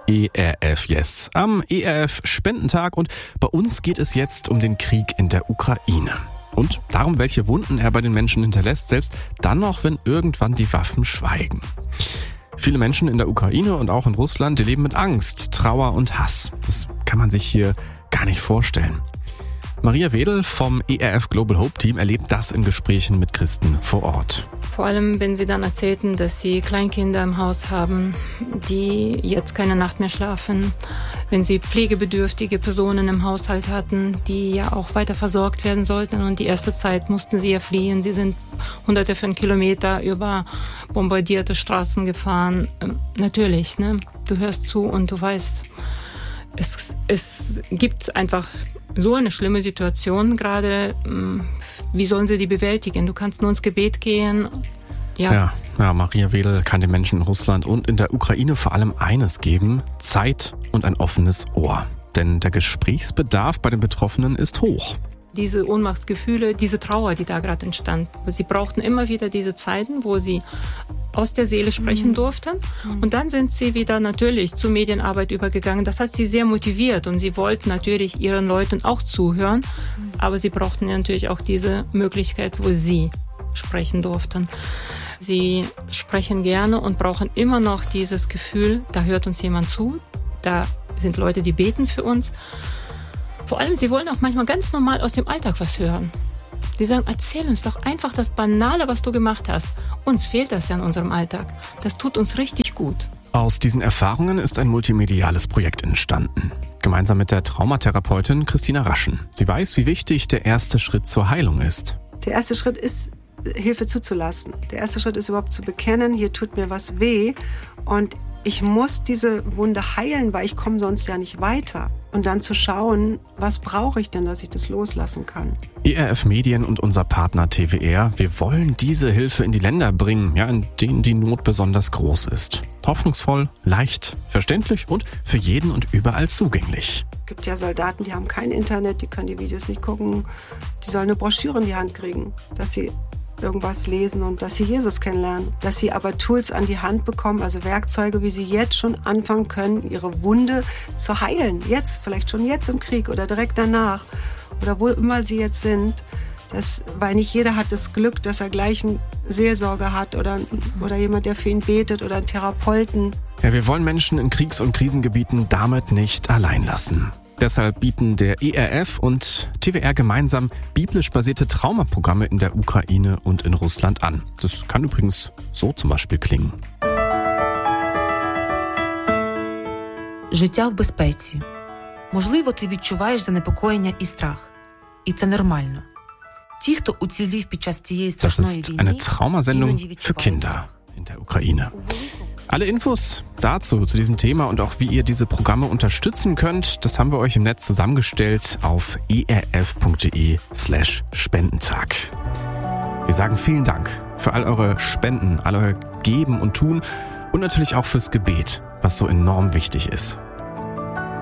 ERF Yes am ERF Spendentag und bei uns geht es jetzt um den Krieg in der Ukraine. Und darum, welche Wunden er bei den Menschen hinterlässt, selbst dann noch, wenn irgendwann die Waffen schweigen. Viele Menschen in der Ukraine und auch in Russland, die leben mit Angst, Trauer und Hass. Das kann man sich hier gar nicht vorstellen. Maria Wedel vom ERF Global Hope Team erlebt das in Gesprächen mit Christen vor Ort. Vor allem, wenn sie dann erzählten, dass sie Kleinkinder im Haus haben, die jetzt keine Nacht mehr schlafen. Wenn sie pflegebedürftige Personen im Haushalt hatten, die ja auch weiter versorgt werden sollten. Und die erste Zeit mussten sie ja fliehen. Sie sind hunderte von Kilometern über bombardierte Straßen gefahren. Natürlich, ne? Du hörst zu und du weißt, es gibt einfach so eine schlimme Situation gerade. Wie sollen sie die bewältigen? Du kannst nur ins Gebet gehen. Ja, Maria Wedel kann den Menschen in Russland und in der Ukraine vor allem eines geben: Zeit und ein offenes Ohr. Denn der Gesprächsbedarf bei den Betroffenen ist hoch. Diese Ohnmachtsgefühle, diese Trauer, die da gerade entstand. Sie brauchten immer wieder diese Zeiten, wo sie aus der Seele sprechen durften. Und dann sind sie wieder natürlich zur Medienarbeit übergegangen. Das hat sie sehr motiviert und sie wollten natürlich ihren Leuten auch zuhören. Aber sie brauchten natürlich auch diese Möglichkeit, wo sie sprechen durften. Sie sprechen gerne und brauchen immer noch dieses Gefühl, da hört uns jemand zu, da sind Leute, die beten für uns. Vor allem, sie wollen auch manchmal ganz normal aus dem Alltag was hören. Die sagen, erzähl uns doch einfach das Banale, was du gemacht hast. Uns fehlt das ja in unserem Alltag. Das tut uns richtig gut. Aus diesen Erfahrungen ist ein multimediales Projekt entstanden. Gemeinsam mit der Traumatherapeutin Christina Raschen. Sie weiß, wie wichtig der erste Schritt zur Heilung ist. Der erste Schritt ist, Hilfe zuzulassen. Der erste Schritt ist überhaupt zu bekennen, hier tut mir was weh und ich muss diese Wunde heilen, weil ich komme sonst ja nicht weiter. Und dann zu schauen, was brauche ich denn, dass ich das loslassen kann. ERF Medien und unser Partner TWR, wir wollen diese Hilfe in die Länder bringen, in denen die Not besonders groß ist. Hoffnungsvoll, leicht, verständlich und für jeden und überall zugänglich. Es gibt ja Soldaten, die haben kein Internet, die können die Videos nicht gucken. Die sollen eine Broschüre in die Hand kriegen, dass sie irgendwas lesen und dass sie Jesus kennenlernen. Dass sie aber Tools an die Hand bekommen, also Werkzeuge, wie sie jetzt schon anfangen können, ihre Wunde zu heilen. Jetzt, vielleicht schon jetzt im Krieg oder direkt danach oder wo immer sie jetzt sind. Weil nicht jeder hat das Glück, dass er gleich einen Seelsorger hat oder jemand, der für ihn betet oder einen Therapeuten. Ja, wir wollen Menschen in Kriegs- und Krisengebieten damit nicht allein lassen. Deshalb bieten der ERF und TWR gemeinsam biblisch basierte Traumaprogramme in der Ukraine und in Russland an. Das kann übrigens so zum Beispiel klingen. Життя в безпеці. Можливо, ти відчуваєш занепокоєння і страх. І це нормально. Ті, хто уцілів під час цієї страшної Das ist eine війни, Traumasendung für Kinder in der Ukraine. Alle Infos dazu, zu diesem Thema und auch wie ihr diese Programme unterstützen könnt, das haben wir euch im Netz zusammengestellt auf erf.de/Spendentag. Wir sagen vielen Dank für all eure Spenden, all euer Geben und Tun und natürlich auch fürs Gebet, was so enorm wichtig ist.